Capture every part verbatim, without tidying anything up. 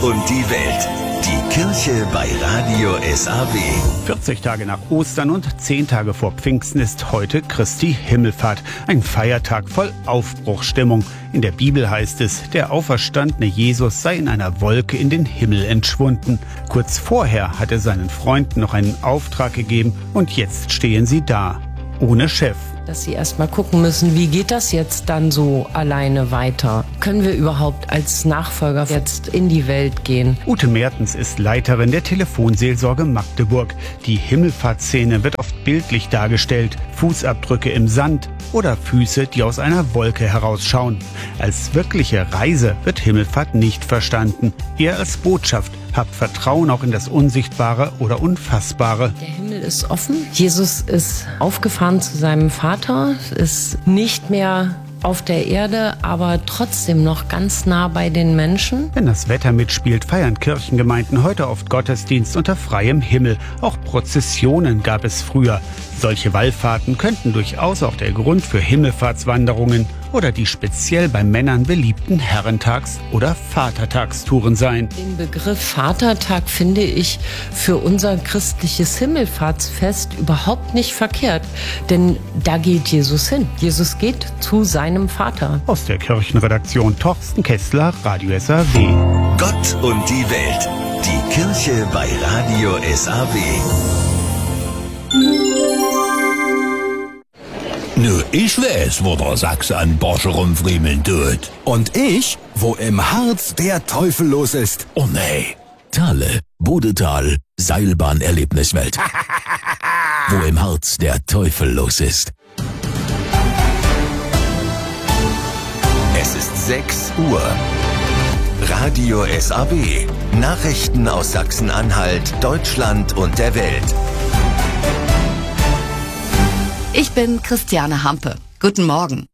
und die Welt. Die Kirche bei Radio S A W. vierzig Tage nach Ostern und zehn Tage vor Pfingsten ist heute Christi Himmelfahrt. Ein Feiertag voll Aufbruchsstimmung. In der Bibel heißt es, der auferstandene Jesus sei in einer Wolke in den Himmel entschwunden. Kurz vorher hat er seinen Freunden noch einen Auftrag gegeben und jetzt stehen sie da, ohne Chef. Dass sie erst mal gucken müssen, wie geht das jetzt dann so alleine weiter? Können wir überhaupt als Nachfolger jetzt in die Welt gehen? Ute Mertens ist Leiterin der Telefonseelsorge Magdeburg. Die Himmelfahrtsszene wird oft bildlich dargestellt. Fußabdrücke im Sand oder Füße, die aus einer Wolke herausschauen. Als wirkliche Reise wird Himmelfahrt nicht verstanden, eher als Botschaft. Habt Vertrauen auch in das Unsichtbare oder Unfassbare. Der Himmel ist offen. Jesus ist aufgefahren zu seinem Vater, ist nicht mehr auf der Erde, aber trotzdem noch ganz nah bei den Menschen. Wenn das Wetter mitspielt, feiern Kirchengemeinden heute oft Gottesdienst unter freiem Himmel. Auch Prozessionen gab es früher. Solche Wallfahrten könnten durchaus auch der Grund für Himmelfahrtswanderungen oder die speziell bei Männern beliebten Herrentags- oder Vatertagstouren sein. Den Begriff Vatertag finde ich für unser christliches Himmelfahrtsfest überhaupt nicht verkehrt, denn da geht Jesus hin. Jesus geht zu seinem Vater. Aus der Kirchenredaktion Torsten Kessler, Radio S A W. Gott und die Welt. Die Kirche bei Radio S A W. Nö, ich weiß, wo der Sachse an Borsche rumfriemeln tut. Und ich, wo im Harz der Teufel los ist. Oh nee, Thale, Bodetal, Seilbahnerlebniswelt. Wo im Harz der Teufel los ist. Es ist sechs Uhr. Radio S A W. Nachrichten aus Sachsen-Anhalt, Deutschland und der Welt. Ich bin Christiane Hampe. Guten Morgen.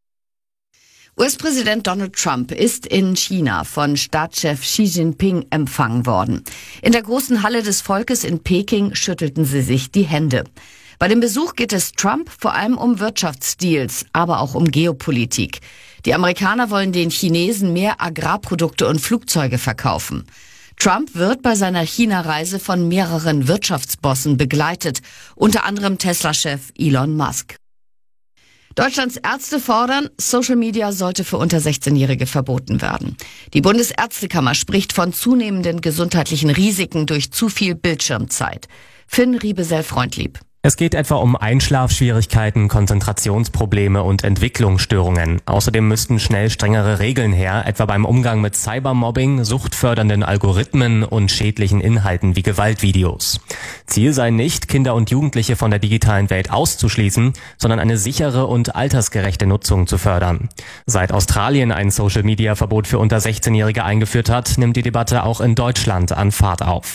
U S-Präsident Donald Trump ist in China von Staatschef Xi Jinping empfangen worden. In der großen Halle des Volkes in Peking schüttelten sie sich die Hände. Bei dem Besuch geht es Trump vor allem um Wirtschaftsdeals, aber auch um Geopolitik. Die Amerikaner wollen den Chinesen mehr Agrarprodukte und Flugzeuge verkaufen. Trump wird bei seiner China-Reise von mehreren Wirtschaftsbossen begleitet, unter anderem Tesla-Chef Elon Musk. Deutschlands Ärzte fordern, Social Media sollte für unter sechzehnjährige verboten werden. Die Bundesärztekammer spricht von zunehmenden gesundheitlichen Risiken durch zu viel Bildschirmzeit. Finn Riebesell-Freundlieb. Es geht etwa um Einschlafschwierigkeiten, Konzentrationsprobleme und Entwicklungsstörungen. Außerdem müssten schnell strengere Regeln her, etwa beim Umgang mit Cybermobbing, suchtfördernden Algorithmen und schädlichen Inhalten wie Gewaltvideos. Ziel sei nicht, Kinder und Jugendliche von der digitalen Welt auszuschließen, sondern eine sichere und altersgerechte Nutzung zu fördern. Seit Australien ein Social-Media-Verbot für unter sechzehnjährige eingeführt hat, nimmt die Debatte auch in Deutschland an Fahrt auf.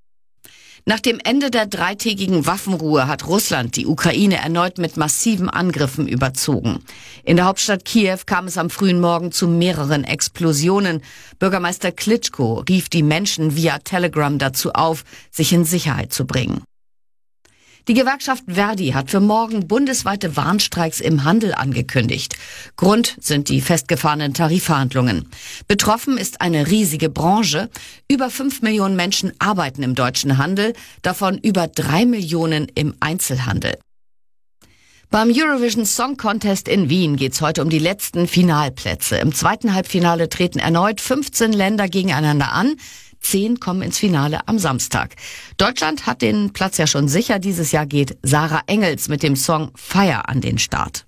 Nach dem Ende der dreitägigen Waffenruhe hat Russland die Ukraine erneut mit massiven Angriffen überzogen. In der Hauptstadt Kiew kam es am frühen Morgen zu mehreren Explosionen. Bürgermeister Klitschko rief die Menschen via Telegram dazu auf, sich in Sicherheit zu bringen. Die Gewerkschaft Verdi hat für morgen bundesweite Warnstreiks im Handel angekündigt. Grund sind die festgefahrenen Tarifverhandlungen. Betroffen ist eine riesige Branche. Über fünf Millionen Menschen arbeiten im deutschen Handel, davon über drei Millionen im Einzelhandel. Beim Eurovision Song Contest in Wien geht's heute um die letzten Finalplätze. Im zweiten Halbfinale treten erneut fünfzehn Länder gegeneinander an. Zehn kommen ins Finale am Samstag. Deutschland hat den Platz ja schon sicher. Dieses Jahr geht Sarah Engels mit dem Song Fire an den Start.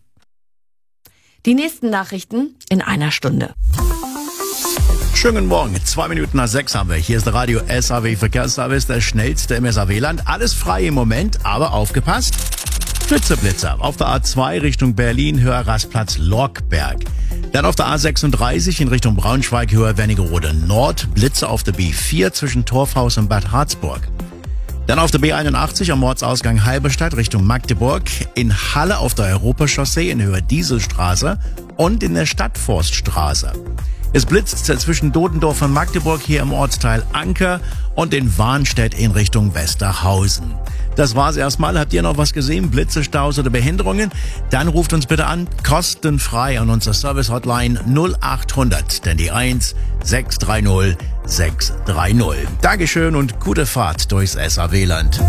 Die nächsten Nachrichten in einer Stunde. Schönen guten Morgen. Zwei Minuten nach sechs haben wir. Hier ist der Radio S A W Verkehrsservice, der schnellste im S A W-Land. Alles frei im Moment, aber aufgepasst. Blitzer auf der A zwei Richtung Berlin, höher Rastplatz Lorkberg. Dann auf der A sechsunddreißig in Richtung Braunschweig, höher Wernigerode Nord, Blitze auf der B vier zwischen Torfhaus und Bad Harzburg. Dann auf der B einundachtzig am Ortsausgang Halberstadt Richtung Magdeburg, in Halle auf der Europachaussee in Höhe Dieselstraße und in der Stadtforststraße. Es blitzt zwischen Dodendorf und Magdeburg hier im Ortsteil Anker und in Warnstedt in Richtung Westerhausen. Das war's erstmal. Habt ihr noch was gesehen? Blitze, Staus oder Behinderungen? Dann ruft uns bitte an, kostenfrei an unserer Service-Hotline null acht hundert, denn die eins sechs drei null sechs drei null. Dankeschön und gute Fahrt durchs S A W-Land.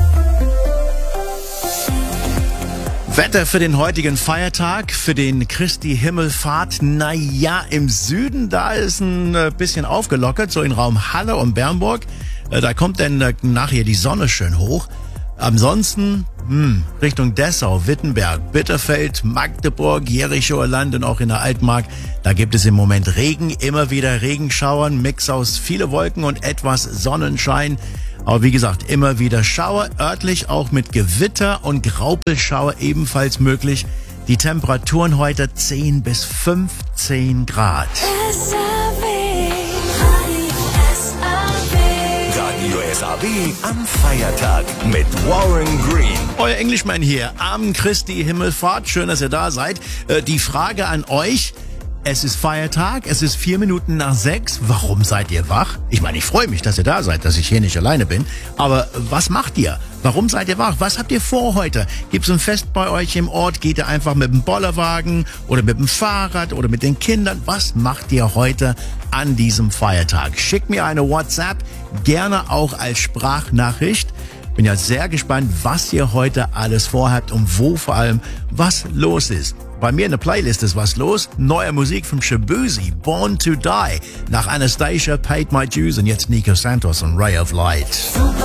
Wetter für den heutigen Feiertag, für den Christi Himmelfahrt. Na ja, im Süden, da ist ein bisschen aufgelockert, so in Raum Halle und Bernburg. Da kommt dann nachher die Sonne schön hoch. Ansonsten hm, Richtung Dessau, Wittenberg, Bitterfeld, Magdeburg, Jerichoer Land und auch in der Altmark. Da gibt es im Moment Regen, immer wieder Regenschauern, Mix aus viele Wolken und etwas Sonnenschein. Aber wie gesagt, immer wieder Schauer, örtlich auch mit Gewitter und Graupelschauer ebenfalls möglich. Die Temperaturen heute zehn bis fünfzehn Grad. Radio S A W am Feiertag mit Warren Green. Euer Englishman hier am Christi Himmelfahrt. Schön, dass ihr da seid. Äh, die Frage an euch. Es ist Feiertag, es ist vier Minuten nach sechs. Warum seid ihr wach? Ich meine, ich freue mich, dass ihr da seid, dass ich hier nicht alleine bin. Aber was macht ihr? Warum seid ihr wach? Was habt ihr vor heute? Gibt's ein Fest bei euch im Ort? Geht ihr einfach mit dem Bollerwagen oder mit dem Fahrrad oder mit den Kindern? Was macht ihr heute an diesem Feiertag? Schickt mir eine WhatsApp, gerne auch als Sprachnachricht. Bin ja sehr gespannt, was ihr heute alles vorhabt und wo vor allem was los ist. Bei mir in der Playlist ist was los. Neue Musik von Shabuzi, Born to Die. Nach Anastasia, Paid My Dues und jetzt Nico Santos und Ray of Light.